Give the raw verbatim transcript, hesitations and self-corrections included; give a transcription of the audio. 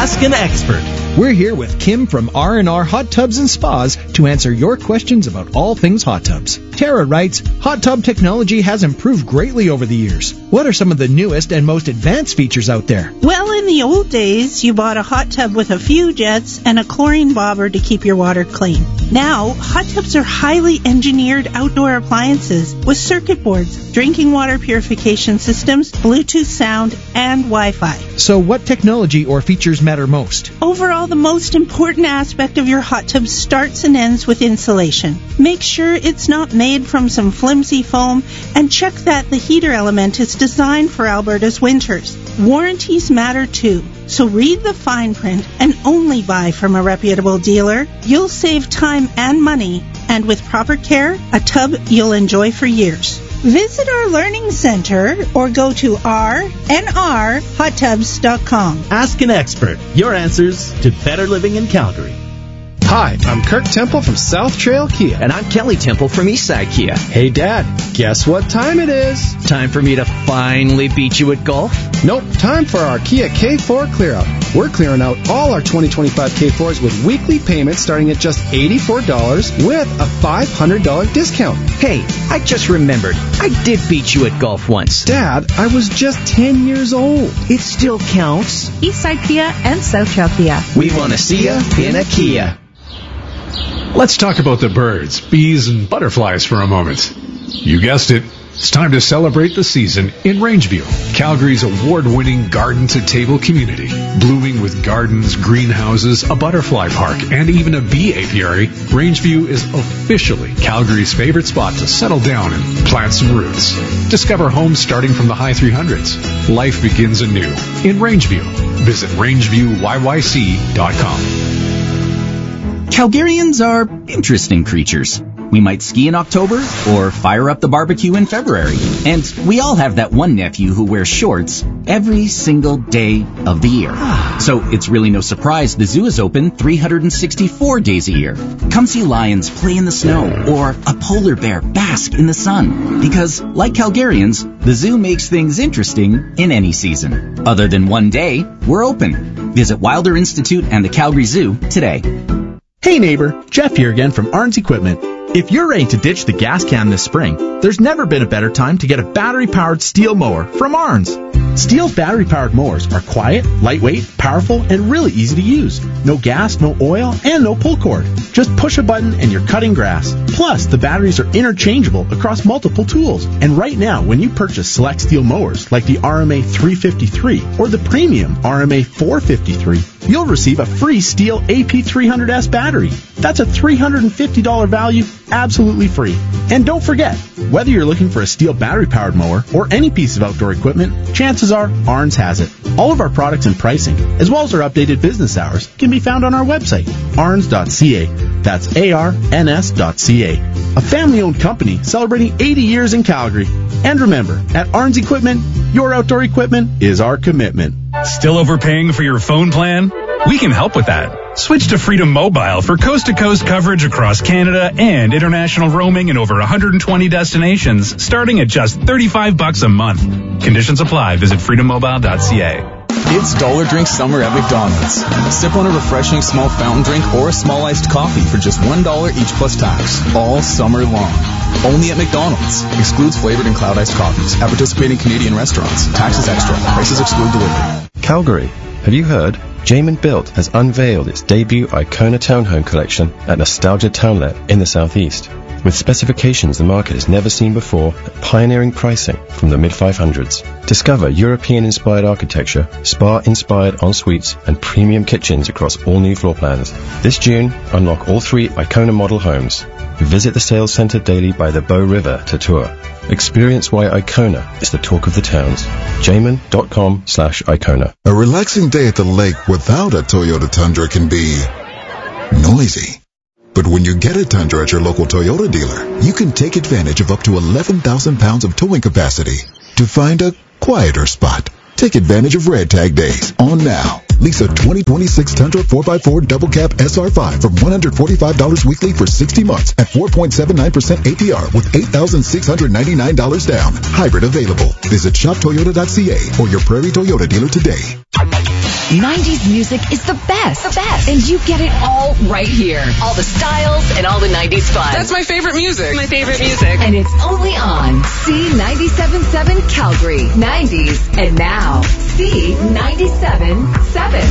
Ask an Expert. We're here with Kim from R and R Hot Tubs and Spas to answer your questions about all things hot tubs. Tara writes, hot tub technology has improved greatly over the years. What are some of the newest and most advanced features out there? Well, in the old days, you bought a hot tub with a few jets and a chlorine bobber to keep your water clean. Now, hot tubs are highly engineered outdoor appliances with circuit boards, drinking water purification systems, Bluetooth sound, and Wi-Fi. So what technology or features matter most? Overall, the most important aspect of your hot tub starts and ends with insulation. Make sure it's not made from some flimsy foam, and check that the heater element is designed for Alberta's winters. Warranties matter too, so read the fine print and only buy from a reputable dealer. You'll save time and money, and with proper care, a tub you'll enjoy for years. Visit our learning center or go to r n r hot tubs dot com. Ask an Expert. Your answers to better living in Calgary. Hi, I'm Kirk Temple from South Trail Kia. And I'm Kelly Temple from Eastside Kia. Hey, Dad, guess what time it is? Time for me to finally beat you at golf? Nope, time for our Kia K four clear out. We're clearing out all our twenty twenty-five K fours with weekly payments starting at just eighty-four dollars with a five hundred dollars discount. Hey, I just remembered. I did beat you at golf once. Dad, I was just ten years old. It still counts. Eastside Kia and South Trail Kia. We want to see ya in a Kia. Let's talk about the birds, bees, and butterflies for a moment. You guessed it. It's time to celebrate the season in Rangeview, Calgary's award-winning garden-to-table community. Blooming with gardens, greenhouses, a butterfly park, and even a bee apiary, Rangeview is officially Calgary's favorite spot to settle down and plant some roots. Discover homes starting from the high three hundreds. Life begins anew in Rangeview. Visit rangeview y y c dot com. Calgarians are interesting creatures. We might ski in October or fire up the barbecue in February. And we all have that one nephew who wears shorts every single day of the year. So it's really no surprise the zoo is open three hundred sixty-four days a year. Come see lions play in the snow or a polar bear bask in the sun. Because, like Calgarians, the zoo makes things interesting in any season. Other than one day, we're open. Visit Wilder Institute and the Calgary Zoo today. Hey neighbor, Jeff here again from Arns Equipment. If you're ready to ditch the gas can this spring, there's never been a better time to get a battery-powered steel mower from Arns. Stihl's battery-powered mowers are quiet, lightweight, powerful, and really easy to use. No gas, no oil, and no pull cord. Just push a button and you're cutting grass. Plus, the batteries are interchangeable across multiple tools. And right now, when you purchase select Stihl mowers like the R M A three fifty-three or the premium R M A four fifty-three, you'll receive a free Stihl A P three hundred S battery. That's a three hundred fifty dollars value, absolutely free. And don't forget, whether you're looking for a Stihl battery-powered mower or any piece of outdoor equipment, chances are Arns has it. All of our products and pricing, as well as our updated business hours, can be found on our website, arns dot c a. That's A R N S dot C A. A family-owned company celebrating eighty years in Calgary. And remember, at Arns Equipment, your outdoor equipment is our commitment. Still overpaying for your phone plan? We can help with that. Switch to Freedom Mobile for coast-to-coast coverage across Canada and international roaming in over one hundred twenty destinations, starting at just thirty-five bucks a month. Conditions apply. Visit freedom mobile dot c a. It's Dollar Drink Summer at McDonald's. Sip on a refreshing small fountain drink or a small iced coffee for just one dollar each plus tax, all summer long. Only at McDonald's. Excludes flavored and cloud iced coffees at participating Canadian restaurants. Taxes extra. Prices exclude delivery. Calgary, have you heard? Jamin Built has unveiled its debut Icona Townhome collection at Nostalgia Townlet in the southeast. With specifications the market has never seen before at pioneering pricing from the mid five hundreds. Discover European-inspired architecture, spa-inspired en-suites, and premium kitchens across all new floor plans. This June, unlock all three Icona model homes. Visit the sales centre daily by the Bow River to tour. Experience why Icona is the talk of the towns. Jamin.com slash Icona. A relaxing day at the lake without a Toyota Tundra can be noisy. But when you get a Tundra at your local Toyota dealer, you can take advantage of up to eleven thousand pounds of towing capacity to find a quieter spot. Take advantage of Red Tag Days on now. Lease a twenty twenty-six Tundra four by four Double Cab S R five from one hundred forty-five dollars weekly for sixty months at four point seven nine percent A P R with eight thousand six hundred ninety-nine dollars down. Hybrid available. Visit shop toyota dot c a or your Prairie Toyota dealer today. nineties music is the best. The best. And you get it all right here. All the styles and all the nineties fun. That's my favorite music. My favorite music. And it's only on C ninety-seven point seven Calgary. nineties. And now, C ninety-seven point seven.